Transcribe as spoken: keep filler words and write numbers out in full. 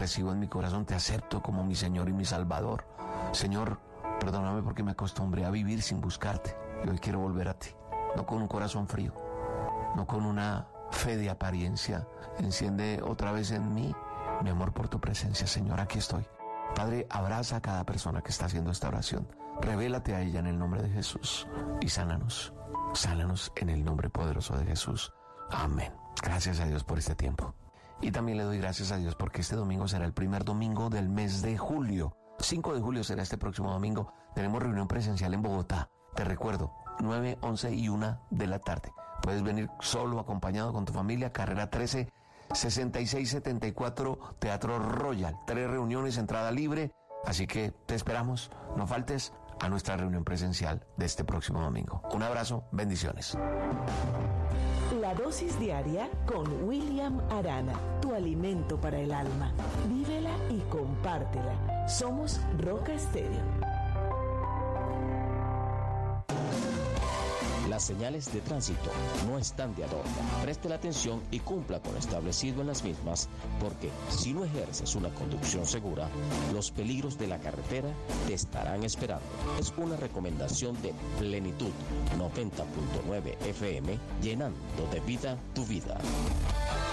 recibo en mi corazón, te acepto como mi Señor y mi Salvador. Señor, perdóname porque me acostumbré a vivir sin buscarte. Y hoy quiero volver a ti, no con un corazón frío, no con una fe de apariencia. Enciende otra vez en mí mi amor por tu presencia, Señor, aquí estoy. Padre, abraza a cada persona que está haciendo esta oración. Revélate a ella en el nombre de Jesús y sánanos. Sánanos en el nombre poderoso de Jesús. Amén. Gracias a Dios por este tiempo. Y también le doy gracias a Dios porque este domingo será el primer domingo del mes de julio. cinco de julio será este próximo domingo. Tenemos reunión presencial en Bogotá. Te recuerdo, nueve, once y una de la tarde. Puedes venir solo, acompañado con tu familia. Carrera trece, sesenta y seis setenta y cuatro, Teatro Royal. Tres reuniones, entrada libre. Así que te esperamos. No faltes a nuestra reunión presencial de este próximo domingo. Un abrazo, bendiciones. La dosis diaria con William Arana, tu alimento para el alma. Vívela y compártela. Somos Roca Estéreo. Las señales de tránsito no están de adorno. Preste la atención y cumpla con lo establecido en las mismas, porque si no ejerces una conducción segura, los peligros de la carretera te estarán esperando. Es una recomendación de Plenitud noventa punto nueve F M, llenando de vida tu vida.